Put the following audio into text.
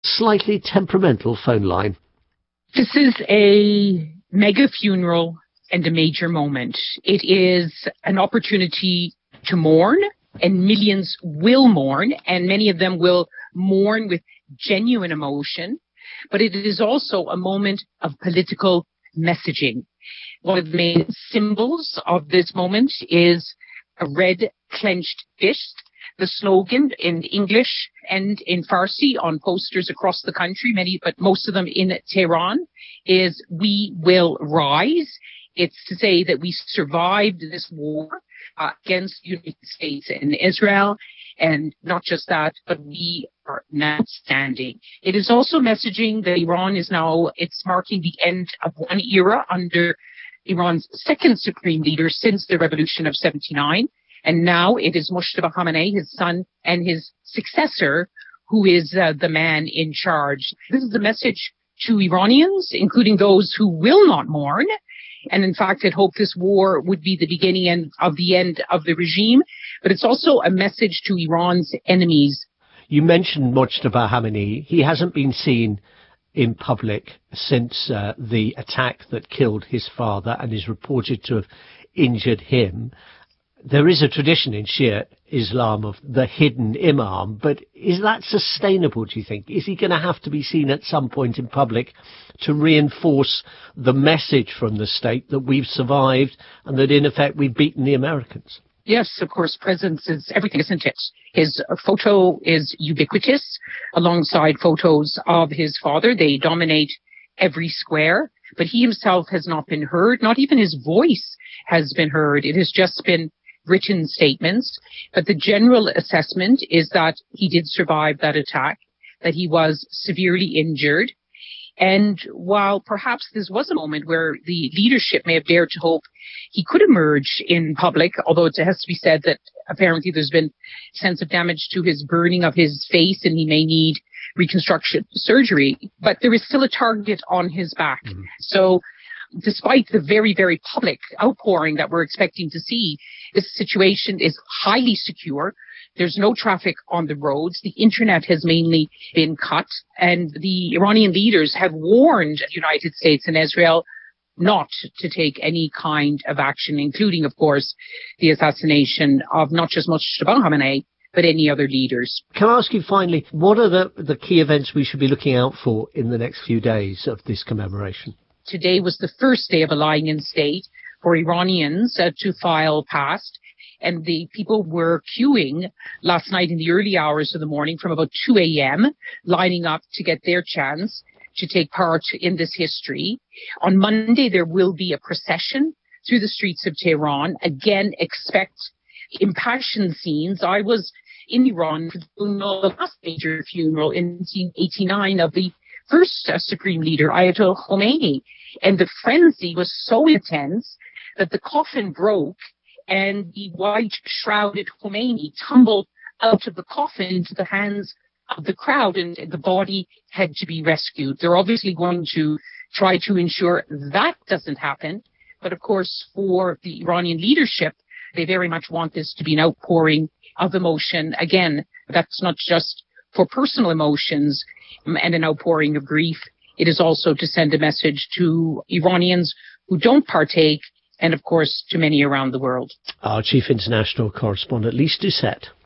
slightly temperamental phone line. This is a mega funeral and a major moment. It is an opportunity to mourn, and millions will mourn, and many of them will mourn with genuine emotion. But it is also a moment of political messaging. One of the main symbols of this moment is a red clenched fist. The slogan in English and in Farsi on posters across the country, but most of them in Tehran, is "We will rise." It's to say that we survived this war against the United States and Israel. And not just that, but we are now standing. It is also messaging that Iran is now, it's marking the end of one era under Iran's second supreme leader since the revolution of 79. And now it is Mojtaba Khamenei, his son, and his successor, who is the man in charge. This is a message to Iranians, including those who will not mourn. And in fact, had hoped this war would be the beginning of the end of the regime. But it's also a message to Iran's enemies. You mentioned Mojtaba Khamenei. He hasn't been seen in public since the attack that killed his father and is reported to have injured him. There is a tradition in Shia Islam of the hidden imam, but is that sustainable, do you think? Is he going to have to be seen at some point in public to reinforce the message from the state that we've survived and that, in effect, we've beaten the Americans? Yes, of course, presence is everything, isn't it? His photo is ubiquitous alongside photos of his father. They dominate every square, but he himself has not been heard. Not even his voice has been heard. It has just been written statements. But the general assessment is that he did survive that attack, that he was severely injured. And while perhaps this was a moment where the leadership may have dared to hope he could emerge in public, although it has to be said that apparently there's been a sense of damage to his burning of his face and he may need reconstruction surgery, but there is still a target on his back. Mm-hmm. So despite the very, very public outpouring that we're expecting to see, this situation is highly secure. There's no traffic on the roads. The internet has mainly been cut. And the Iranian leaders have warned the United States and Israel not to take any kind of action, including, of course, the assassination of not just Mojtaba Khamenei, but any other leaders. Can I ask you finally, what are the key events we should be looking out for in the next few days of this commemoration? Today was the first day of a lying in state for Iranians to file past. And the people were queuing last night in the early hours of the morning from about 2 a.m., lining up to get their chance to take part in this history. On Monday, there will be a procession through the streets of Tehran. Again, expect impassioned scenes. I was in Iran for the last major funeral in 1989 of the first supreme leader, Ayatollah Khomeini. And the frenzy was so intense that the coffin broke and the white shrouded Khomeini tumbled out of the coffin into the hands of the crowd, and the body had to be rescued. They're obviously going to try to ensure that doesn't happen. But of course, for the Iranian leadership, they very much want this to be an outpouring of emotion. Again, that's not just for personal emotions and an outpouring of grief. It is also to send a message to Iranians who don't partake, and of course to many around the world. Our Chief International Correspondent, Lise Doucette.